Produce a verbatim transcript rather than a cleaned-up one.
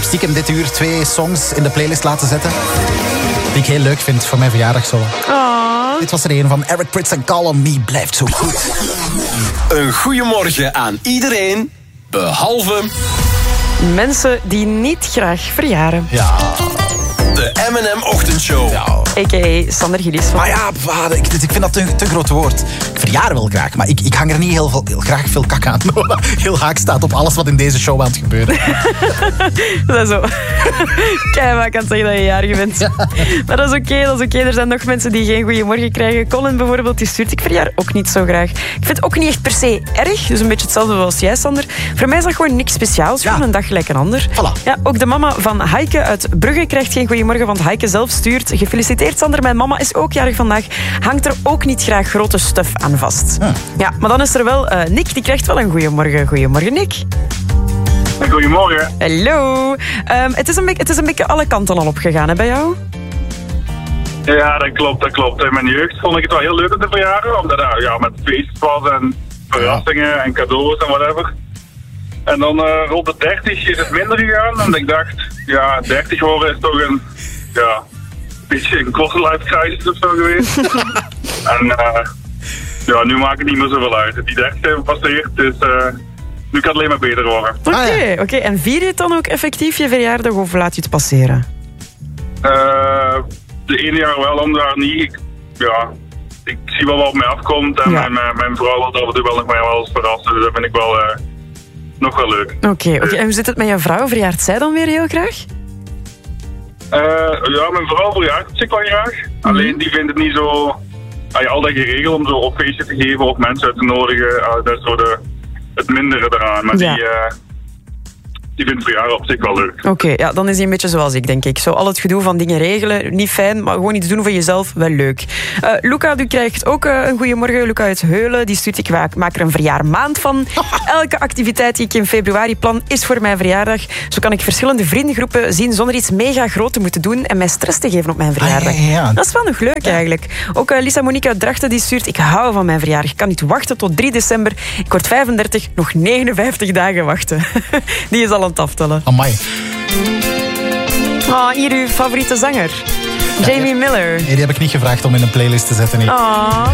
stiekem dit uur twee songs in de playlist laten zetten. Die ik heel leuk vind voor mijn verjaardag zo. Oh. Dit was er een van Eric Prydz en Call on Me. Blijft zo goed. Een goeiemorgen aan iedereen, behalve mensen die niet graag verjaren. Ja. de M en M-ochtendshow. Ja. A K A Sander Gillies. Maar ja, ik, ik vind dat een te groot woord. Ik verjaar wel graag, maar ik, ik hang er niet heel, veel, heel graag veel kak aan. Heel haak staat op alles wat in deze show aan het gebeuren. Dat is zo. Kei, maar ik kan zeggen dat je jarig bent. Ja. Maar dat is oké, okay, dat is oké. Okay. Er zijn nog mensen die geen goeiemorgen krijgen. Colin bijvoorbeeld, die stuurt: ik verjaar ook niet zo graag. Ik vind het ook niet echt per se erg. Dus een beetje hetzelfde als jij, Sander. Voor mij is dat gewoon niks speciaals. Gewoon ja. een dag gelijk een ander. Voilà. Ja, ook de mama van Heike uit Brugge krijgt geen goeiemorgen, want Heike zelf stuurt: gefeliciteerd Sander, mijn mama is ook jarig vandaag. Hangt er ook niet graag grote stuf aan vast. Hm. Ja, maar dan is er wel uh, Nick, die krijgt wel een goeiemorgen. Goeiemorgen, Nick. Goedemorgen. Hallo. Um, het, is een beetje, het is een beetje alle kanten al opgegaan, hè, bij jou? Ja, dat klopt, dat klopt. In mijn jeugd vond ik het wel heel leuk om te verjaren, omdat het ja, met feest was en verrassingen en cadeaus en whatever. En dan uh, rond de dertig is het minder gegaan, en ik dacht, ja, dertig worden is toch een, ja, beetje een quarter-life crisis of zo geweest. En uh, ja, nu maakt het niet meer zoveel uit. Die dertig zijn gepasseerd, dus uh, nu kan het alleen maar beter worden. Oké, okay, ah, ja. okay. En vier je het dan ook effectief je verjaardag of laat je het passeren? Uh, de ene jaar wel, ander jaar niet. Ik, ja, ik zie wel wat op mij afkomt en ja. mijn, mijn vrouw wil af en toe wel nog mij wel eens verrassen, dus dat vind ik wel uh, nog wel leuk. Oké, okay, okay. En hoe zit het met jouw vrouw? Verjaart zij dan weer heel graag? Uh, ja, mijn vrouw verjaart op zich wel graag. Mm-hmm. Alleen die vindt het niet zo uh, al dat geregeld om zo op feestjes te geven of mensen uit te nodigen. Uh, dat is zo de, het mindere eraan. Maar ja. die, uh, die vindt verjaren op zich wel leuk. Oké, okay, ja, dan is hij een beetje zoals ik, denk ik. Zo al het gedoe van dingen regelen, niet fijn, maar gewoon iets doen voor jezelf, wel leuk. Uh, Luca, u krijgt ook uh, een goeiemorgen. Luca uit Heulen, die stuurt: ik maak er een verjaarmaand van. Elke activiteit die ik in februari plan, is voor mijn verjaardag. Zo kan ik verschillende vriendengroepen zien zonder iets mega groot te moeten doen en mij stress te geven op mijn verjaardag. Ah, ja, ja. Dat is wel nog leuk, ja. eigenlijk. Ook uh, Lisa Monique uit Drachten, die stuurt: ik hou van mijn verjaardag. Ik kan niet wachten tot drie december. Ik word vijfendertig, nog negenenvijftig dagen wachten. Die is al aan het aftellen. Amai. Oh, hier uw favoriete zanger. Ja, Jamie Miller. Nee, die heb ik niet gevraagd om in een playlist te zetten. Nee. Oh.